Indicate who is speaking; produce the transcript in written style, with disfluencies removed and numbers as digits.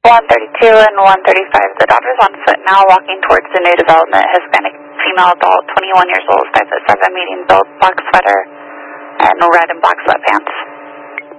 Speaker 1: 132 and 135. The daughter's on foot now, walking towards the new development. Hispanic female adult, 21 years old, 5'7", medium build, black sweater, and red and black sweatpants.